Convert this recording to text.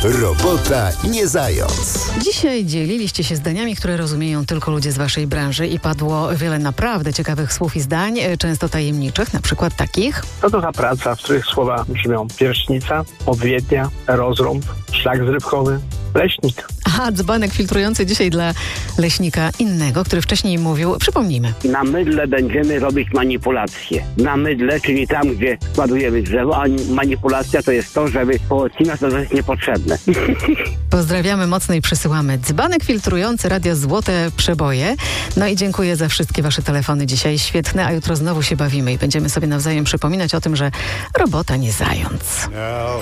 Robota nie zając. Dzisiaj dzieliliście się zdaniami, które rozumieją tylko ludzie z waszej branży i padło wiele naprawdę ciekawych słów i zdań, często tajemniczych, na przykład takich. Co to za praca, w których słowa brzmią pierśnica, odpowiednia, rozrąb, szlak zrywkowy, leśnik. A dzbanek filtrujący dzisiaj dla leśnika innego, który wcześniej mówił, przypomnijmy. Na mydle będziemy robić manipulacje. Na mydle, czyli tam, gdzie składujemy drzewo, a manipulacja to jest to, żeby poodcinać to, co jest niepotrzebne. Pozdrawiamy mocno i przesyłamy dzbanek filtrujący, Radio Złote Przeboje. No i dziękuję za wszystkie wasze telefony dzisiaj. Świetne, a jutro znowu się bawimy i będziemy sobie nawzajem przypominać o tym, że robota nie zając.